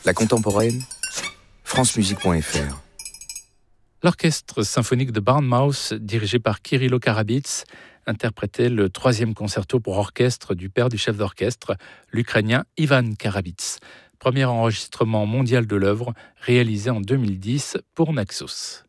La contemporaine, francemusique.fr. L'orchestre symphonique de Bournemouth, dirigé par Kyrylo Karabits, interprétait le 3e concerto pour orchestre du père du chef d'orchestre, l'Ukrainien Ivan Karabits. Premier enregistrement mondial de l'œuvre, réalisé en 2010 pour Naxos.